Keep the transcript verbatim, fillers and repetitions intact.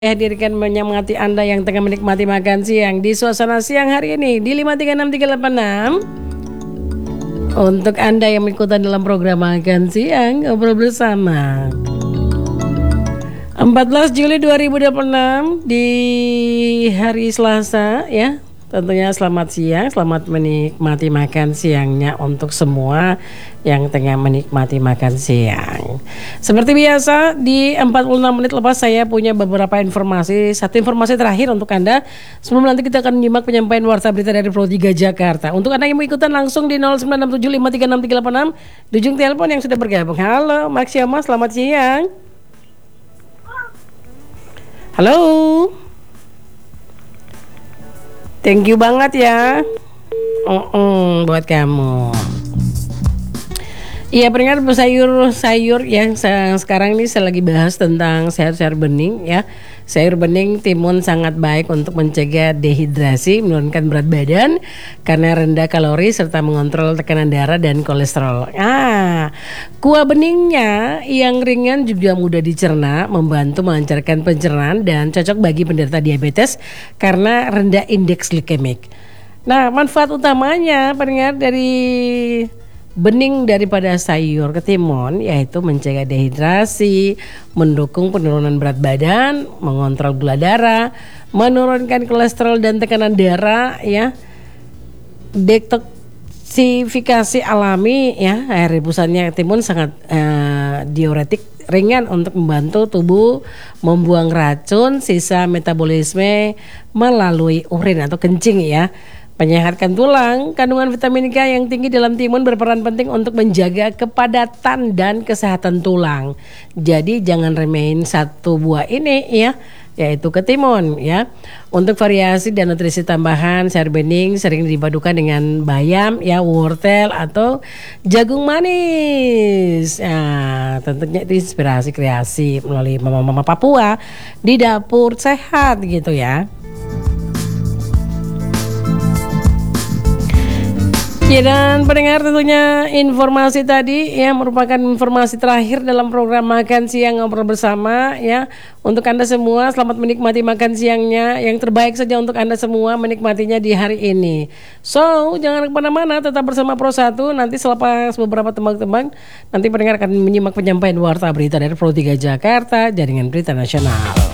Hadirkan menyemangati Anda yang tengah menikmati makan siang di suasana siang hari ini di lima tiga enam tiga delapan enam. Untuk Anda yang mengikuti dalam program makan siang ngobrol bersama empat belas Juli dua ribu dua puluh enam di hari Selasa ya. Tentunya selamat siang, selamat menikmati makan siangnya untuk semua yang tengah menikmati makan siang. Seperti biasa di empat puluh enam menit lepas saya punya beberapa informasi. Satu informasi terakhir untuk Anda sebelum nanti kita akan menyimak penyampaian warta berita dari Pro tiga Jakarta. Untuk Anda yang mau ikutan langsung di nol sembilan enam tujuh lima tiga enam tiga delapan enam di ujung telepon yang sudah bergabung. Halo Maxioma, selamat siang. Halo. Thank you banget ya. Mm-mm, buat kamu. Iya, peringat sayur-sayur yang sekarang ini saya lagi bahas tentang sayur-sayur bening ya. Sayur bening timun sangat baik untuk mencegah dehidrasi, menurunkan berat badan karena rendah kalori serta mengontrol tekanan darah dan kolesterol. Ah, kuah beningnya yang ringan juga mudah dicerna, membantu melancarkan pencernaan dan cocok bagi penderita diabetes karena rendah indeks glikemik. Nah, manfaat utamanya peringat dari bening daripada sayur ketimun yaitu mencegah dehidrasi, mendukung penurunan berat badan, mengontrol gula darah, menurunkan kolesterol dan tekanan darah ya. Detoksifikasi alami ya, air rebusannya ketimun sangat uh, diuretik, ringan untuk membantu tubuh membuang racun sisa metabolisme melalui urin atau kencing ya. Menyehatkan tulang, kandungan vitamin K yang tinggi dalam timun berperan penting untuk menjaga kepadatan dan kesehatan tulang. Jadi jangan remehin satu buah ini ya, yaitu ketimun ya. Untuk variasi dan nutrisi tambahan, sayur bening sering dipadukan dengan bayam ya, wortel atau jagung manis. Nah, tentunya itu inspirasi kreasi melalui mama-mama Papua di dapur sehat gitu ya. Ya, dan pendengar tentunya informasi tadi ya merupakan informasi terakhir dalam program makan siang ngobrol bersama ya. Untuk Anda semua selamat menikmati makan siangnya. Yang terbaik saja untuk Anda semua menikmatinya di hari ini. So jangan kemana-mana, tetap bersama Pro satu. Nanti selepas beberapa tembak-tembak nanti pendengar akan menyimak penyampaian warta berita dari Pro tiga Jakarta, Jaringan Berita Nasional.